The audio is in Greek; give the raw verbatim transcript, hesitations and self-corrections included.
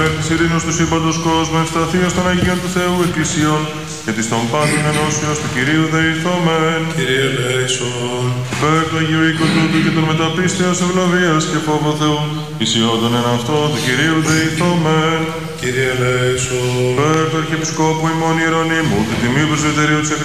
Της ειρήνος του σύμπαντος κόσμου, ευσταθίας των Αγίων του Θεού Εκκλησιών και της των πάντων ενώσεως του Κυρίου δεηθόμεν. Κύριε ελέησον. Περ του Αγίου οίκου τούτου και των μεταπίστεως ευλογίας και φόβο Θεού, ισιόντων εν αυτό του Κυρίου δεηθόμεν. Κύριε ελέησον. Περ του Αρχιεπισκόπου ημών Ιερονύμου, του Τιμίου Πρεσβυτερίου της